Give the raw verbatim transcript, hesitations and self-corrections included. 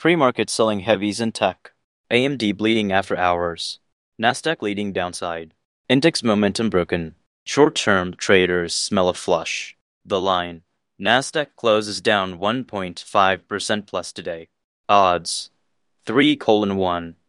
Pre-market selling heavies in tech. A M D bleeding after hours. Nasdaq leading downside. Index momentum broken. Short-term traders smell a flush. The line. Nasdaq closes down one point five percent plus today. Odds. three colon one.